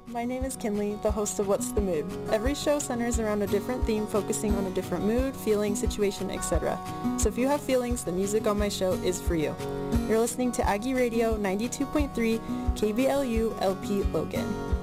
My name is Kinley, the host of What's the Mood? Every show centers around a different theme focusing on a different mood, feeling, situation, etc. So if you have feelings, the music on my show is for you. You're listening to Aggie Radio 92.3 KBLU LP Logan.